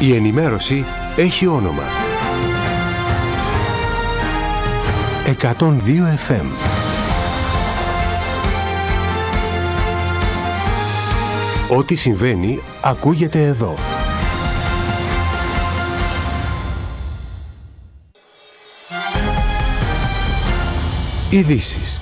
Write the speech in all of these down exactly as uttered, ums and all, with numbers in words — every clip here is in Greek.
Η ενημέρωση έχει όνομα. εκατόν δύο εφ εμ. Ό,τι συμβαίνει ακούγεται εδώ. Ειδήσεις.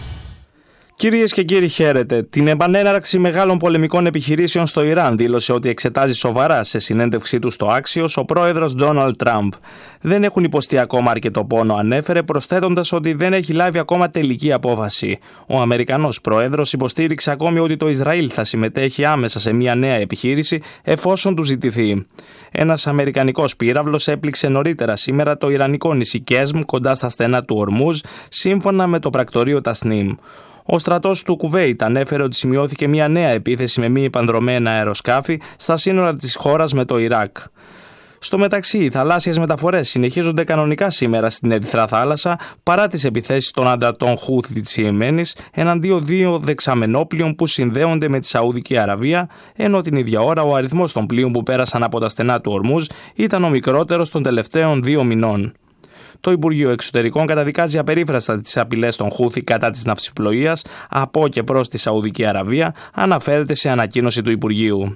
Κυρίες και κύριοι, χαίρετε. Την επανέναρξη μεγάλων πολεμικών επιχειρήσεων στο Ιράν δήλωσε ότι εξετάζει σοβαρά σε συνέντευξή του στο Άξιος ο πρόεδρος Ντόναλντ Τραμπ. Δεν έχουν υποστεί ακόμα αρκετό πόνο, ανέφερε, προσθέτοντας ότι δεν έχει λάβει ακόμα τελική απόφαση. Ο Αμερικανός πρόεδρος υποστήριξε ακόμη ότι το Ισραήλ θα συμμετέχει άμεσα σε μια νέα επιχείρηση εφόσον του ζητηθεί. Ένας αμερικανικός πύραυλος έπληξε νωρίτερα σήμερα το ιρανικό νησί Κέσμ κοντά στα στενά του Ορμούζ, σύμφωνα με το πρακτορείο Τασνίμ. Ο στρατός του Κουβέιτ ανέφερε ότι σημειώθηκε μια νέα επίθεση με μη επανδρωμένα αεροσκάφη στα σύνορα της χώρας με το Ιράκ. Στο μεταξύ, οι θαλάσσιες μεταφορές συνεχίζονται κανονικά σήμερα στην Ερυθρά Θάλασσα παρά τις επιθέσεις των ανταρτών Χούθι της Ιεμένης εναντίον δύο δεξαμενόπλοιων που συνδέονται με τη Σαουδική Αραβία, ενώ την ίδια ώρα ο αριθμός των πλοίων που πέρασαν από τα στενά του Ορμούζ ήταν ο μικρότερος των τελευταίων δύο μηνών. Το Υπουργείο Εξωτερικών καταδικάζει απερίφραστα τις απειλές των Χούθι κατά της ναυσιπλοείας από και προς τη Σαουδική Αραβία, αναφέρεται σε ανακοίνωση του Υπουργείου.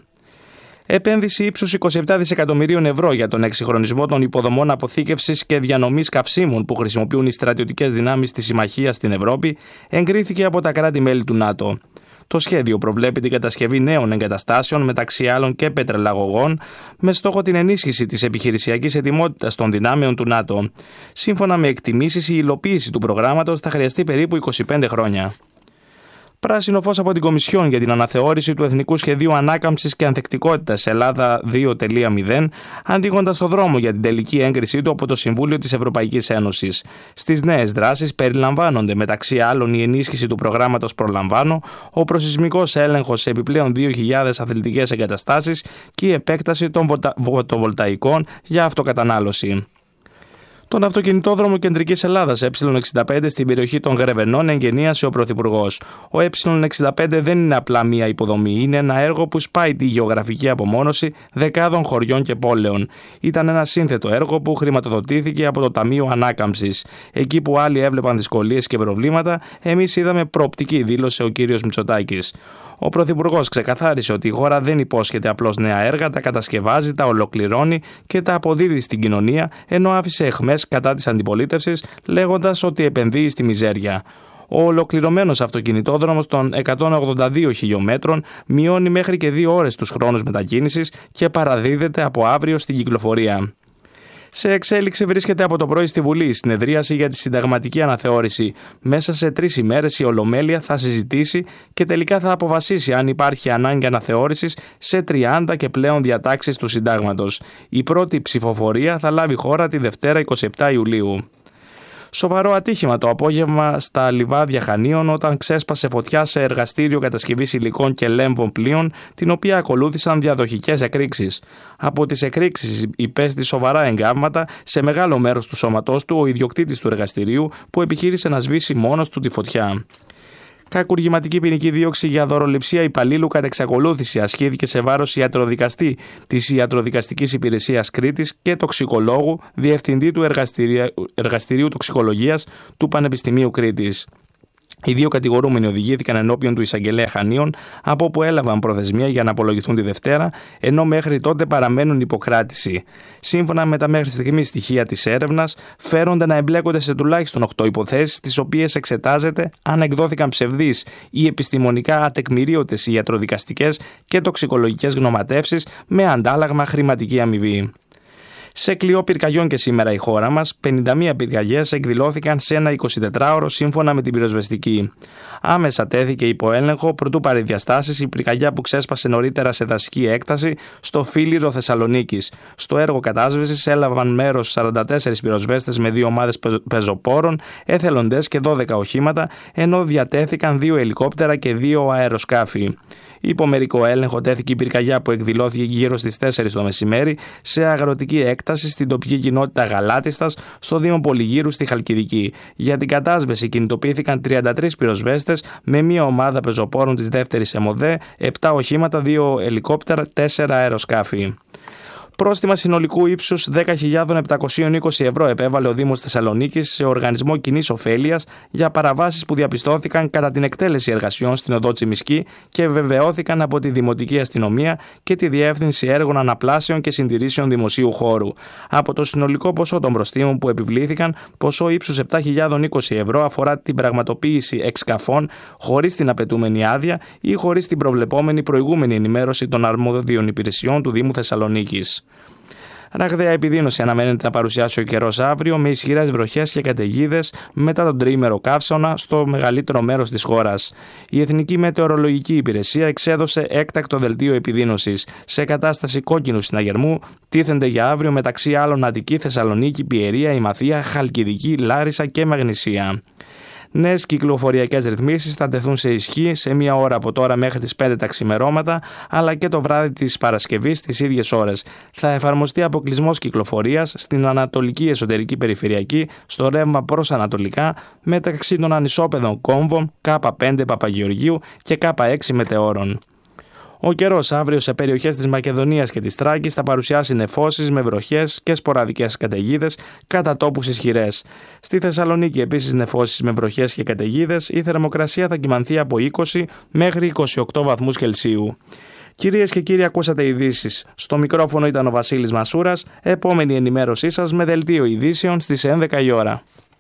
Επένδυση ύψους είκοσι επτά δισεκατομμυρίων ευρώ για τον εξυγχρονισμό των υποδομών αποθήκευσης και διανομής καυσίμων που χρησιμοποιούν οι στρατιωτικές δυνάμεις της Συμμαχίας στην Ευρώπη εγκρίθηκε από τα κράτη-μέλη του ΝΑΤΟ. Το σχέδιο προβλέπει την κατασκευή νέων εγκαταστάσεων, μεταξύ άλλων και πετρελαγωγών, με στόχο την ενίσχυση της επιχειρησιακής ετοιμότητας των δυνάμεων του ΝΑΤΟ. Σύμφωνα με εκτιμήσεις, η υλοποίηση του προγράμματος θα χρειαστεί περίπου είκοσι πέντε χρόνια. Πράσινο φως από την Κομισιόν για την αναθεώρηση του Εθνικού Σχεδίου Ανάκαμψης και Ανθεκτικότητας Ελλάδα δύο κόμμα μηδέν, ανοίγοντας το δρόμο για την τελική έγκρισή του από το Συμβούλιο της Ευρωπαϊκής Ένωσης. Στις νέες δράσεις περιλαμβάνονται μεταξύ άλλων η ενίσχυση του προγράμματος Προλαμβάνω, ο προσεισμικός έλεγχος σε επιπλέον δύο χιλιάδες αθλητικές εγκαταστάσεις και η επέκταση των φωτοβολταϊκών για αυτοκατανάλωση. Τον αυτοκινητόδρομο Κεντρικής Ελλάδας Ε εξήντα πέντε στην περιοχή των Γρεβενών εγγενίασε ο Πρωθυπουργός. Ο Ε εξήντα πέντε δεν είναι απλά μία υποδομή, είναι ένα έργο που σπάει τη γεωγραφική απομόνωση δεκάδων χωριών και πόλεων. Ήταν ένα σύνθετο έργο που χρηματοδοτήθηκε από το Ταμείο Ανάκαμψης. Εκεί που άλλοι έβλεπαν δυσκολίες και προβλήματα, εμείς είδαμε προοπτική, δήλωσε ο κύριος Μητσοτάκης. Ο Πρωθυπουργός ξεκαθάρισε ότι η χώρα δεν υπόσχεται απλώς νέα έργα, τα κατασκευάζει, τα ολοκληρώνει και τα αποδίδει στην κοινωνία, ενώ άφησε αιχμές κατά της αντιπολίτευσης, λέγοντας ότι επενδύει στη μιζέρια. Ο ολοκληρωμένος αυτοκινητόδρομος των εκατόν ογδόντα δύο χιλιόμετρων μειώνει μέχρι και δύο ώρες τους χρόνους μετακίνησης και παραδίδεται από αύριο στην κυκλοφορία. Σε εξέλιξη βρίσκεται από το πρωί στη Βουλή η συνεδρίαση για τη συνταγματική αναθεώρηση. Μέσα σε τρεις ημέρες η Ολομέλεια θα συζητήσει και τελικά θα αποφασίσει αν υπάρχει ανάγκη αναθεώρησης σε τριάντα και πλέον διατάξεις του Συντάγματος. Η πρώτη ψηφοφορία θα λάβει χώρα τη Δευτέρα εικοστή εβδόμη Ιουλίου. Σοβαρό ατύχημα το απόγευμα στα λιβάδια Χανίων όταν ξέσπασε φωτιά σε εργαστήριο κατασκευής υλικών και λέμβων πλοίων, την οποία ακολούθησαν διαδοχικές εκρήξεις. Από τις εκρήξεις υπέστη σοβαρά εγκάβματα σε μεγάλο μέρος του σώματός του ο ιδιοκτήτης του εργαστηρίου που επιχείρησε να σβήσει μόνος του τη φωτιά. Κακουργηματική ποινική δίωξη για δωροληψία υπαλλήλου κατά εξακολούθηση ασκήθηκε σε βάρος ιατροδικαστή της Ιατροδικαστικής Υπηρεσίας Κρήτης και τοξικολόγου διευθυντή του Εργαστηρίου, Εργαστηρίου Τοξικολογίας του Πανεπιστημίου Κρήτης. Οι δύο κατηγορούμενοι οδηγήθηκαν ενώπιον του εισαγγελέα Χανίων, από όπου έλαβαν προθεσμία για να απολογηθούν τη Δευτέρα, ενώ μέχρι τότε παραμένουν υποκράτηση. Σύμφωνα με τα μέχρι στιγμή στοιχεία της έρευνας, φέρονται να εμπλέκονται σε τουλάχιστον οκτώ υποθέσεις, τις οποίες εξετάζεται αν εκδόθηκαν ψευδείς ή επιστημονικά ατεκμηρίωτες ιατροδικαστικές και τοξικολογικές γνωματεύσεις με αντάλλαγμα χρηματική αμοιβή. Σε κλειό πυρκαγιών και σήμερα η χώρα μας, πενήντα μία πυρκαγιές εκδηλώθηκαν σε ένα εικοσιτετράωρο σύμφωνα με την πυροσβεστική. Άμεσα τέθηκε υπό έλεγχο προτού πάρει διαστάσεις η πυρκαγιά που ξέσπασε νωρίτερα σε δασική έκταση στο Φίλιρο Θεσσαλονίκης. Στο έργο κατάσβεσης έλαβαν μέρος σαράντα τέσσερις πυροσβέστες με δύο ομάδες πεζοπόρων, εθελοντές και δώδεκα οχήματα, ενώ διατέθηκαν δύο ελικόπτερα και δύο αεροσκάφη. Υπό μερικό έλεγχο τέθηκε η πυρκαγιά που εκδηλώθηκε γύρω στις τέσσερις το μεσημέρι σε αγροτική έκταση στην τοπική κοινότητα Γαλάτιστας στο Δήμο Πολυγύρου στη Χαλκιδική. Για την κατάσβεση κινητοποιήθηκαν τριάντα τρεις πυροσβέστες με μία ομάδα πεζοπόρων της δεύτερης ΕΜΟΔΕ, επτά οχήματα, δύο ελικόπτερα, τέσσερα αεροσκάφη. Πρόστιμα συνολικού ύψους δέκα χιλιάδες επτακόσια είκοσι ευρώ επέβαλε ο Δήμος Θεσσαλονίκης σε οργανισμό κοινής ωφέλειας για παραβάσεις που διαπιστώθηκαν κατά την εκτέλεση εργασιών στην οδό Τσιμισκή και βεβαιώθηκαν από τη Δημοτική Αστυνομία και τη Διεύθυνση Έργων Αναπλάσεων και Συντηρήσεων Δημοσίου Χώρου. Από το συνολικό ποσό των προστίμων που επιβλήθηκαν, ποσό ύψους επτά χιλιάδες είκοσι ευρώ αφορά την πραγματοποίηση εξκαφών χωρίς την απαιτούμενη άδεια ή χωρίς την προβλεπόμενη προηγούμενη ενημέρωση των αρμόδιων υπηρεσιών του Δήμου Θεσσαλονίκης. Ραγδαία επιδείνωση αναμένεται να παρουσιάσει ο καιρός αύριο με ισχυρές βροχές και καταιγίδες μετά τον τριήμερο καύσωνα στο μεγαλύτερο μέρος της χώρας. Η Εθνική Μετεωρολογική Υπηρεσία εξέδωσε έκτακτο δελτίο επιδείνωσης. Σε κατάσταση κόκκινου συναγερμού τίθενται για αύριο μεταξύ άλλων Αττική, Θεσσαλονίκη, Πιερία, Ημαθία, Χαλκιδική, Λάρισα και Μαγνησία. Νέες κυκλοφοριακές ρυθμίσεις θα τεθούν σε ισχύ σε μία ώρα από τώρα μέχρι τις πέντε τα ξημερώματα, αλλά και το βράδυ της Παρασκευής στις ίδιες ώρες. Θα εφαρμοστεί αποκλεισμός κυκλοφορίας στην Ανατολική Εσωτερική Περιφερειακή, στο ρεύμα προς Ανατολικά, μεταξύ των ανισόπεδων Κόμβων, Κ πέντε Παπαγεωργίου και Κ έξι Μετεώρων. Ο καιρός αύριο σε περιοχές της Μακεδονίας και της Θράκης θα παρουσιάσει νεφώσεις με βροχές και σποραδικές καταιγίδες κατά τόπους ισχυρές. Στη Θεσσαλονίκη επίσης νεφώσεις με βροχές και καταιγίδες, η θερμοκρασία θα κυμανθεί από είκοσι μέχρι είκοσι οκτώ βαθμούς Κελσίου. Κυρίες και κύριοι, ακούσατε ειδήσεις. Στο μικρόφωνο ήταν ο Βασίλης Μασούρας. Επόμενη ενημέρωσή σας με δελτίο ειδήσεων στις έντεκα η ώρα.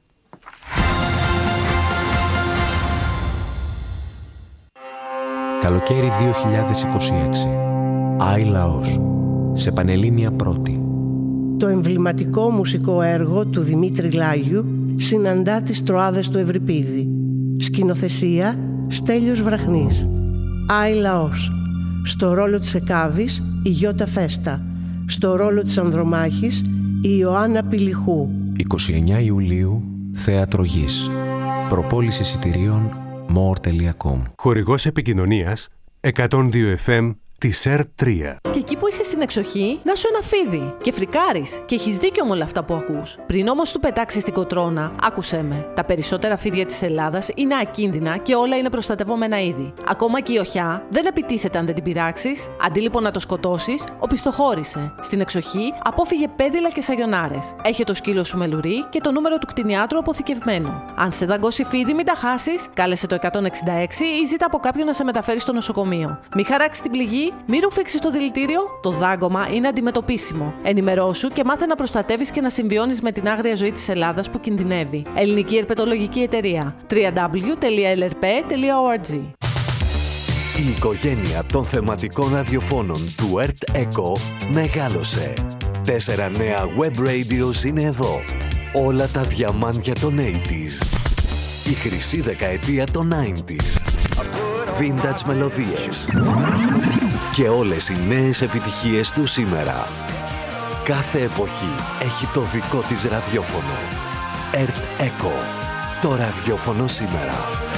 Καλοκαίρι δύο χιλιάδες είκοσι έξι. Άι Λαός. Σε Πανελλήνια Πρώτη. Το εμβληματικό μουσικό έργο του Δημήτρη Λάγιου συναντά τις Τροάδες του Ευρυπίδη. Σκηνοθεσία Στέλιος Βραχνής. Άι Λαός. Στο ρόλο της Εκάβης η Γιώτα Φέστα. Στο ρόλο της Ανδρομάχης η Ιωάννα Πηλιχού. είκοσι εννέα Ιουλίου, Θέατρο Γης. Προπόληση εισιτηρίων more τελεία com. Χορηγός επικοινωνίας εκατόν δύο εφ εμ της ΕΡΤ τρία. Και εκεί που είσαι στην εξοχή, να σου ένα φίδι και φρικάρεις. Και έχεις δίκιο με όλα αυτά που ακούς. Πριν όμως του πετάξεις την κοτρώνα, άκουσέ με. Τα περισσότερα φίδια της Ελλάδας είναι ακίνδυνα και όλα είναι προστατευόμενα είδη. Ακόμα και η οχιά δεν επιτίθεται αν δεν την πειράξεις. Αντί λοιπόν να το σκοτώσεις, οπισθοχώρησε. Στην εξοχή, απόφυγε πέδιλα και σαγιονάρες. Έχε το σκύλο σου με λουρί και το νούμερο του κτηνιάτρου αποθηκευμένο. Αν σε δαγκώσει φίδι, μην τα χάσεις. Κάλεσε το εκατόν εξήντα έξι ή ζήτα από κάποιον να σε μεταφέρει στο νοσοκομείο. Μη χαράξει την πληγή. Μη ρουφήξεις το δηλητήριο, το δάγκωμα είναι αντιμετωπίσιμο. Ενημερώσου και μάθε να προστατεύεις και να συμβιώνεις με την άγρια ζωή της Ελλάδας που κινδυνεύει. Ελληνική Ερπετολογική Εταιρεία. double-u double-u double-u τελεία ελ αρ πι τελεία ο αρ τζι. Η οικογένεια των θεματικών ραδιοφώνων του ΕΡΤ Echo μεγάλωσε. Τέσσερα νέα web radios είναι εδώ. Όλα τα διαμάντια των ογδόντα. Η χρυσή δεκαετία των ενενήντα. Vintage μελωδίες και όλες οι νέες επιτυχίες του σήμερα. Κάθε εποχή έχει το δικό της ραδιόφωνο. ΕΡΤ Echo. Το ραδιόφωνο σήμερα.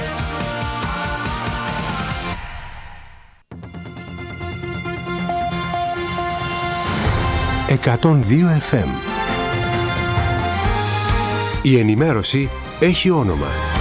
εκατόν δύο εφ εμ. Η ενημέρωση έχει όνομα.